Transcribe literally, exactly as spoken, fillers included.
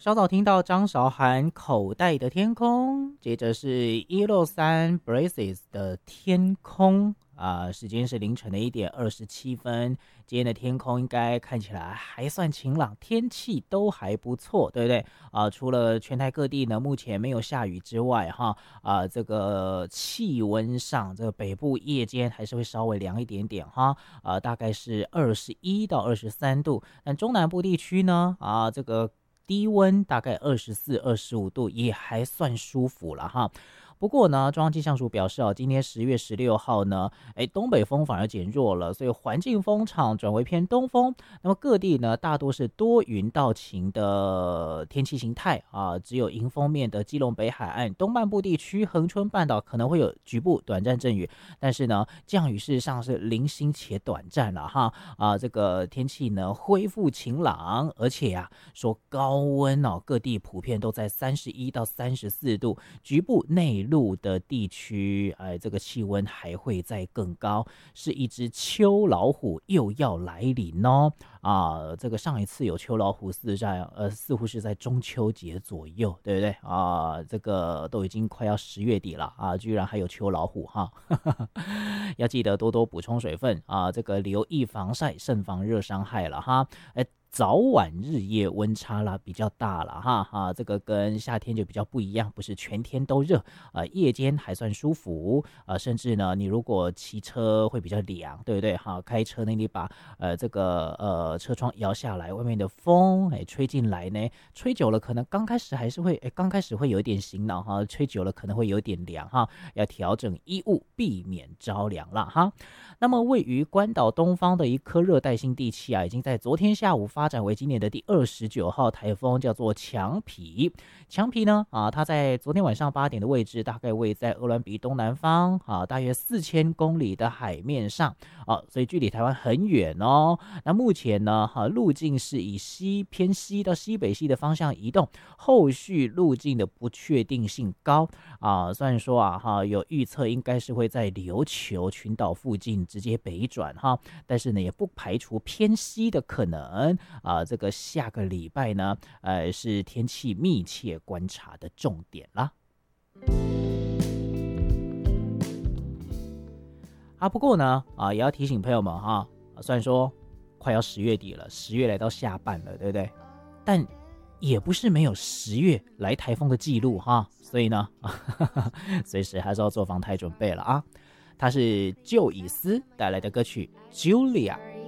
稍早听到张韶涵口袋的天空，接着是一六三 Braces 的天空啊、呃，时间是凌晨的一点二十七分。今天的天空应该看起来还算晴朗，天气都还不错，对不对啊、呃？除了全台各地呢目前没有下雨之外，哈啊、呃，这个气温上，这个北部夜间还是会稍微凉一点点哈，啊、呃，大概是二十一到二十三度。但中南部地区呢，啊、呃，这个低温大概二十四、二十五度，也还算舒服了哈。不过呢，中央气象署表示哦，今天十月十六号呢，哎，东北风反而减弱了，所以环境风场转为偏东风。那么各地呢，大多是多云到晴的天气形态啊，只有迎风面的基隆北海岸、东半部地区、恒春半岛可能会有局部短暂阵雨，但是呢，降雨事实上是零星且短暂了哈啊，这个天气呢恢复晴朗，而且呀、啊，说高温哦，各地普遍都在三十一到三十四度，局部内陆路的地区，哎，这个气温还会再更高，是一只秋老虎又要来临哦！啊，这个上一次有秋老虎是在呃，似乎是在中秋节左右，对不对啊？这个都已经快要十月底了啊，居然还有秋老虎哈！要记得多多补充水分啊，这个留意防晒，慎防热伤害了哈！哎。早晚日夜温差啦比较大了哈哈，这个跟夏天就比较不一样，不是全天都热，呃，夜间还算舒服，呃，甚至呢，你如果骑车会比较凉，对不对哈？开车呢，你把呃这个呃车窗摇下来，外面的风哎吹进来呢，吹久了可能刚开始还是会哎刚开始会有一点醒脑哈，吹久了可能会有点凉哈，要调整衣物，避免着凉了哈。那么位于关岛东方的一颗热带性地气啊，已经在昨天下午发展为今年的第二十九号台风，叫做强皮。强皮呢啊，它在昨天晚上八点的位置，大概位在鄂伦比东南方啊，大约四千公里的海面上啊，所以距离台湾很远哦。那目前呢，哈、啊、路径是以西偏西到西北西的方向移动，后续路径的不确定性高啊。虽然说啊哈、啊、有预测应该是会在琉球群岛附近直接北转哈，但是呢也不排除偏西的可能啊。这个下个礼拜呢，呃是天气密切观察的重点啦。啊，不过呢啊也要提醒朋友们哈，虽然说快要十月底了，十月来到下半了，对不对？但也不是没有十月来台风的记录哈，所以呢，随时还是要做防台准备了啊。它是旧以斯带来的歌曲《Julia》。